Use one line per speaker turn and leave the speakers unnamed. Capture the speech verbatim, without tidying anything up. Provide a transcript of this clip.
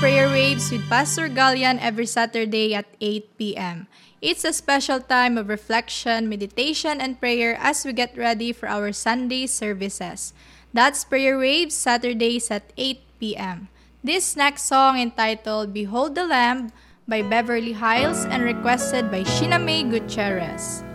Prayer Waves with Pastor Galian every Saturday at eight p.m. It's a special time of reflection, meditation, and prayer as we get ready for our Sunday services. That's Prayer Waves, Saturdays at eight p.m. This next song entitled Behold the Lamb by Beverly Hiles and requested by Sheena May Gutierrez.